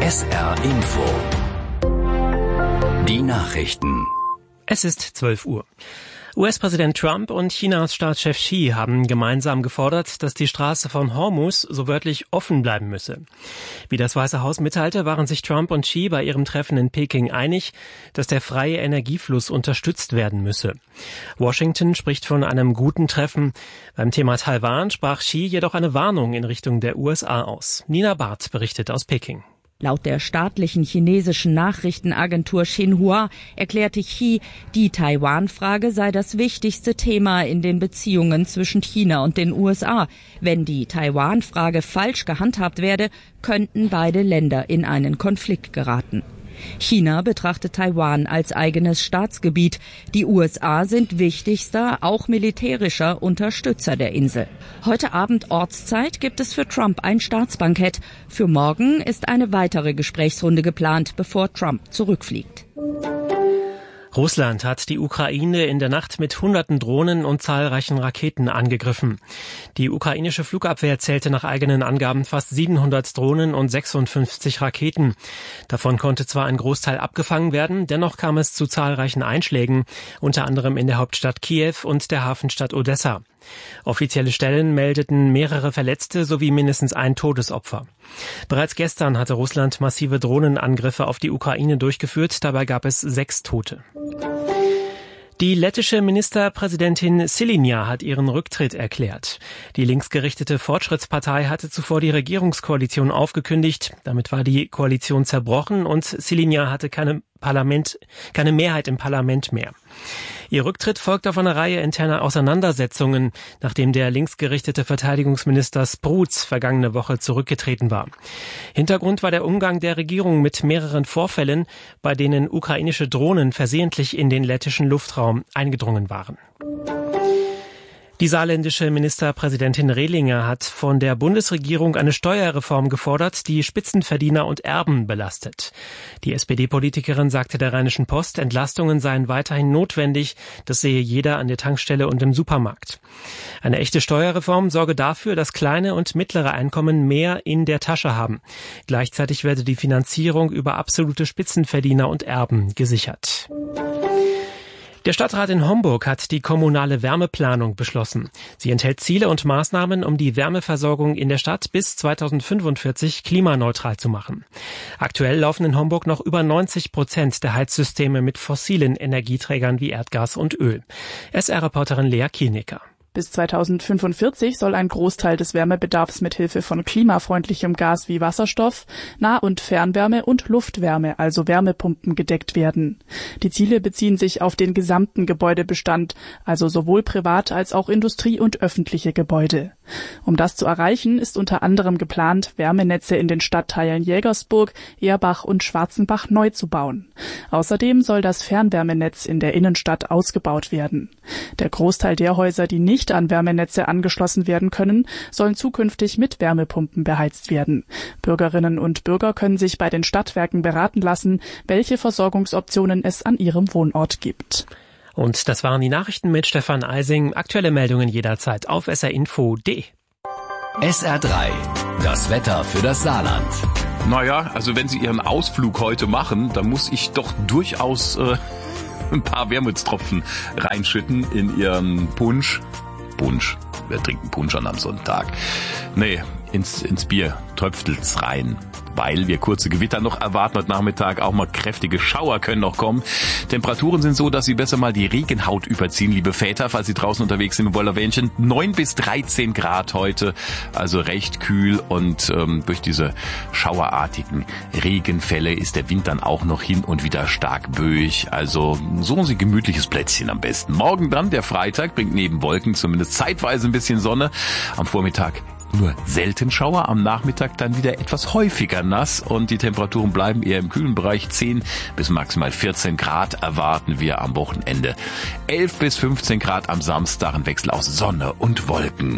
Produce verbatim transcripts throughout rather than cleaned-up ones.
S R Info. Die Nachrichten. Es ist zwölf Uhr. U S-Präsident Trump und Chinas Staatschef Xi haben gemeinsam gefordert, dass die Straße von Hormuz so wörtlich offen bleiben müsse. Wie das Weiße Haus mitteilte, waren sich Trump und Xi bei ihrem Treffen in Peking einig, dass der freie Energiefluss unterstützt werden müsse. Washington spricht von einem guten Treffen. Beim Thema Taiwan sprach Xi jedoch eine Warnung in Richtung der U S A aus. Nina Barth berichtet aus Peking. Laut der staatlichen chinesischen Nachrichtenagentur Xinhua erklärte Xi, die Taiwan-Frage sei das wichtigste Thema in den Beziehungen zwischen China und den U S A. Wenn die Taiwan-Frage falsch gehandhabt werde, könnten beide Länder in einen Konflikt geraten. China betrachtet Taiwan als eigenes Staatsgebiet. Die U S A sind wichtigster, auch militärischer Unterstützer der Insel. Heute Abend Ortszeit gibt es für Trump ein Staatsbankett. Für morgen ist eine weitere Gesprächsrunde geplant, bevor Trump zurückfliegt. Russland hat die Ukraine in der Nacht mit hunderten Drohnen und zahlreichen Raketen angegriffen. Die ukrainische Flugabwehr zählte nach eigenen Angaben fast siebenhundert Drohnen und sechsundfünfzig Raketen. Davon konnte zwar ein Großteil abgefangen werden, dennoch kam es zu zahlreichen Einschlägen, unter anderem in der Hauptstadt Kiew und der Hafenstadt Odessa. Offizielle Stellen meldeten mehrere Verletzte sowie mindestens ein Todesopfer. Bereits gestern hatte Russland massive Drohnenangriffe auf die Ukraine durchgeführt, dabei gab es sechs Tote. Die lettische Ministerpräsidentin Syriza hat ihren Rücktritt erklärt. Die linksgerichtete Fortschrittspartei hatte zuvor die Regierungskoalition aufgekündigt. Damit war die Koalition zerbrochen und Syriza hatte keine Parlament, keine Mehrheit im Parlament mehr. Ihr Rücktritt folgt auf eine Reihe interner Auseinandersetzungen, nachdem der linksgerichtete Verteidigungsminister Spruz vergangene Woche zurückgetreten war. Hintergrund war der Umgang der Regierung mit mehreren Vorfällen, bei denen ukrainische Drohnen versehentlich in den lettischen Luftraum eingedrungen waren. Die saarländische Ministerpräsidentin Rehlinger hat von der Bundesregierung eine Steuerreform gefordert, die Spitzenverdiener und Erben belastet. Die S P D-Politikerin sagte der Rheinischen Post, Entlastungen seien weiterhin notwendig, das sehe jeder an der Tankstelle und im Supermarkt. Eine echte Steuerreform sorge dafür, dass kleine und mittlere Einkommen mehr in der Tasche haben. Gleichzeitig werde die Finanzierung über absolute Spitzenverdiener und Erben gesichert. Der Stadtrat in Homburg hat die kommunale Wärmeplanung beschlossen. Sie enthält Ziele und Maßnahmen, um die Wärmeversorgung in der Stadt bis zweitausendfünfundvierzig klimaneutral zu machen. Aktuell laufen in Homburg noch über neunzig Prozent der Heizsysteme mit fossilen Energieträgern wie Erdgas und Öl. S R-Reporterin Lea Kielnicker. Bis zweitausendfünfundvierzig soll ein Großteil des Wärmebedarfs mit Hilfe von klimafreundlichem Gas wie Wasserstoff, Nah- und Fernwärme und Luftwärme, also Wärmepumpen, gedeckt werden. Die Ziele beziehen sich auf den gesamten Gebäudebestand, also sowohl privat als auch Industrie- und öffentliche Gebäude. Um das zu erreichen, ist unter anderem geplant, Wärmenetze in den Stadtteilen Jägersburg, Erbach und Schwarzenbach neu zu bauen. Außerdem soll das Fernwärmenetz in der Innenstadt ausgebaut werden. Der Großteil der Häuser, die nicht an Wärmenetze angeschlossen werden können, sollen zukünftig mit Wärmepumpen beheizt werden. Bürgerinnen und Bürger können sich bei den Stadtwerken beraten lassen, welche Versorgungsoptionen es an ihrem Wohnort gibt. Und das waren die Nachrichten mit Stefan Eising. Aktuelle Meldungen jederzeit auf s r info punkt d e. S R drei, das Wetter für das Saarland. Naja, also wenn Sie Ihren Ausflug heute machen, dann muss ich doch durchaus äh, ein paar Wermutstropfen reinschütten in Ihren Punsch. Punsch. Wer trinkt einen Punsch an am Sonntag? Nee, ins, ins Bier tröpfelt's rein. Weil wir kurze Gewitter noch erwarten heute Nachmittag, auch mal kräftige Schauer können noch kommen. Temperaturen sind so, dass Sie besser mal die Regenhaut überziehen, liebe Väter, falls Sie draußen unterwegs sind im Wollerwähnchen. neun bis dreizehn Grad heute, also recht kühl und ähm, durch diese schauerartigen Regenfälle ist der Wind dann auch noch hin und wieder stark böig. Also suchen Sie gemütliches Plätzchen am besten. Morgen dann, der Freitag, bringt neben Wolken zumindest zeitweise ein bisschen Sonne. Am Vormittag nur selten Schauer, am Nachmittag dann wieder etwas häufiger nass und die Temperaturen bleiben eher im kühlen Bereich. zehn bis maximal vierzehn Grad erwarten wir am Wochenende. elf bis fünfzehn Grad am Samstag, ein Wechsel aus Sonne und Wolken.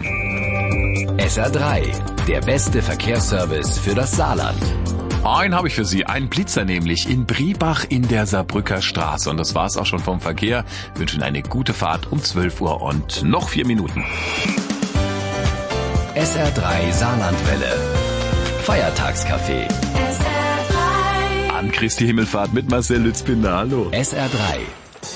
S R drei, der beste Verkehrsservice für das Saarland. Einen habe ich für Sie, einen Blitzer nämlich in Briebach in der Saarbrücker Straße. Und das war's auch schon vom Verkehr. Ich wünsche Ihnen eine gute Fahrt um zwölf Uhr und noch vier Minuten. S R drei Saarlandwelle. Feiertagscafé. S R drei Christi Himmelfahrt mit Marcel Lützbinder. Hallo. S R drei